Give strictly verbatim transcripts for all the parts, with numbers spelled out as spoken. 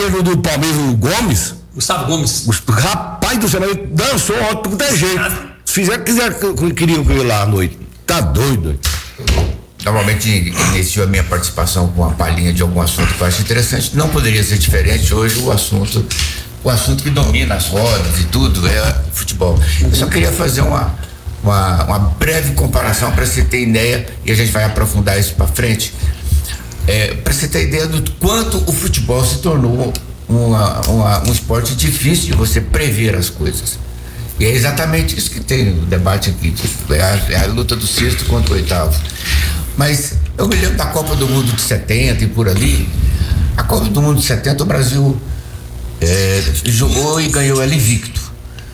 do Palmeiras, o Gomes. Gustavo Gomes. O rapaz do céu, ele dançou alto por qualquer jeito. Se fizer, quiser, queriam que eu ia lá à noite. Tá doido. Normalmente inicio a minha participação com uma palhinha de algum assunto que eu acho interessante. Não poderia ser diferente. Hoje o assunto, o assunto que domina as rodas e tudo é futebol. Eu só queria fazer uma, uma, uma breve comparação para você ter ideia, e a gente vai aprofundar isso para frente. É, para você ter ideia do quanto o futebol se tornou uma, uma, um esporte difícil de você prever as coisas. E é exatamente isso que tem no debate aqui, é a, é a luta do sexto contra o oitavo. Mas eu me lembro da Copa do Mundo de setenta e por ali. A Copa do Mundo de setenta, o Brasil é, jogou e ganhou ela invicto.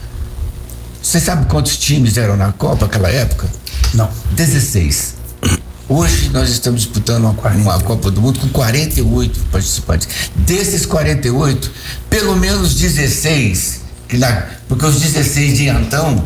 Você sabe quantos times eram na Copa naquela época? Não. dezesseis. Hoje nós estamos disputando uma, uma Copa do Mundo com quarenta e oito participantes. Desses quarenta e oito, pelo menos dezesseis, que na, porque os dezesseis de então,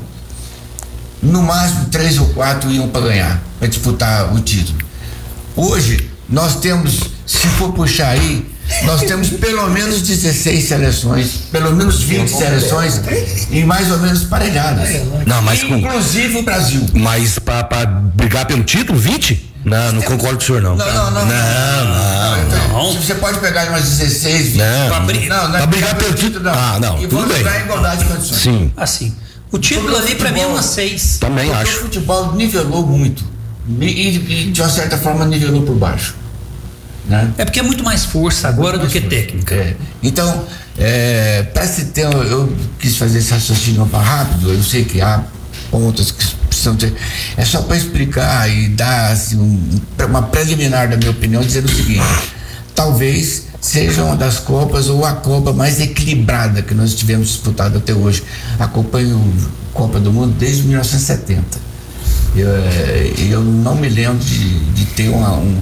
no máximo três ou quatro iam para ganhar, para disputar o título. Hoje nós temos, se for puxar aí, nós temos pelo menos dezesseis seleções, pelo menos vinte seleções e mais ou menos parelhadas. Não, mas com, inclusive o Brasil. Mas para brigar pelo título, vinte? Não, não concordo com o senhor, não. Não, não, não. Não, não, não. não. Você pode pegar umas dezesseis, vinte. Não, pra, bri- não, não é pra brigar pelo título, não. Ah, não, e tudo vamos bem. jogar em igualdade de condições. Sim. Assim, o título ali pra mim é uma seis. Também Porque acho. o futebol nivelou muito. E, e, e de uma certa forma nivelou por baixo. Né? É porque é muito mais força agora do que técnica. É. Então, é, para se ter, eu quis fazer esse raciocínio rápido, eu sei que há pontos que precisam ter, é só para explicar e dar assim, um, uma preliminar da minha opinião, dizendo o seguinte: talvez seja uma das Copas ou a Copa mais equilibrada que nós tivemos disputado até hoje. Acompanho a Copa do Mundo desde mil novecentos e setenta. Eu, eu não me lembro de, de ter uma, um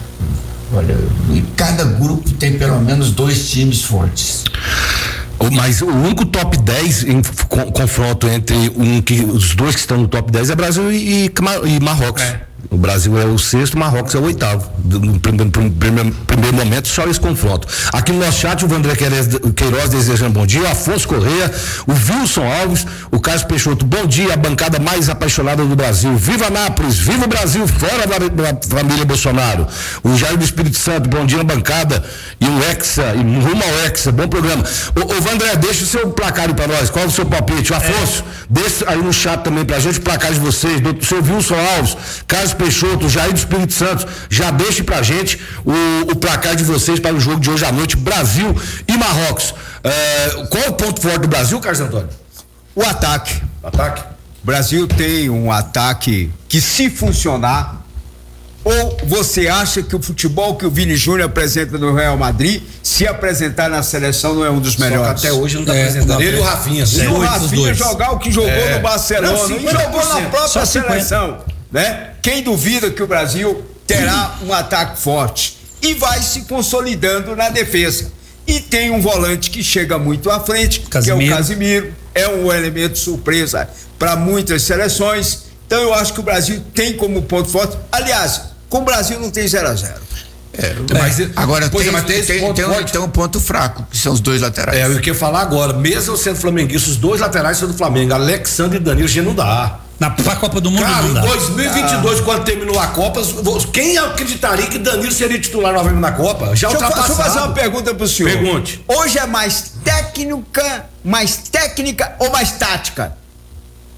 olha, em cada grupo tem pelo menos dois times fortes. Mas o único top dez em confronto entre um que, os dois que estão no top dez é Brasil e, e, e Marrocos. É. O Brasil é o sexto, o Marrocos é o oitavo. No primeiro, primeiro, primeiro momento, só esse confronto. Aqui no nosso chat, o Vandré Queiroz desejando bom dia, o Afonso Correia, o Wilson Alves, o Carlos Peixoto, bom dia, a bancada mais apaixonada do Brasil. Viva Nápoles, viva o Brasil, fora da, da família Bolsonaro. O Jair do Espírito Santo, bom dia, bancada. E o Hexa, e rumo ao Hexa, bom programa. O, o Vandré, deixa o seu placar aí pra nós, qual é o seu palpite? O Afonso, é. deixa aí no chat também pra gente o placar de vocês, do seu Wilson Alves, Carlos Peixoto, Jair do Espírito Santo, já deixe pra gente o, o placar de vocês para o jogo de hoje à noite, Brasil e Marrocos. Uh, qual é o ponto forte do Brasil, Carlos Antônio? O ataque. Ataque? O Brasil tem um ataque que, se funcionar, ou você acha que o futebol que o Vini Júnior apresenta no Real Madrid, se apresentar na seleção, não é um dos melhores? Só que até hoje não está é, apresentando. Ele e o Rafinha. E o Rafinha jogar o que jogou é. no Barcelona, não, e jogou na própria seleção. Né? Quem duvida que o Brasil terá um ataque forte e vai se consolidando na defesa. E tem um volante que chega muito à frente, Casimiro. que é o Casimiro, é um elemento surpresa para muitas seleções. Então eu acho que o Brasil tem como ponto forte. Aliás, com o Brasil não tem zero a zero. É, mas, é, agora tem, é, mas tem, tem, ponto tem, um, tem um ponto fraco, que são os dois laterais. É, eu queria falar agora, mesmo sendo flamenguista, os dois laterais são do Flamengo, Alexandre e Danilo, já não dá. Na pra Copa do Mundo. Cara, em dois mil e vinte e dois, ah. quando terminou a Copa, quem acreditaria que Danilo seria titular novamente na Copa? Já ultrapassado. Deixa eu fazer uma pergunta pro senhor. Pergunte. Hoje é mais técnica, mais técnica ou mais tática?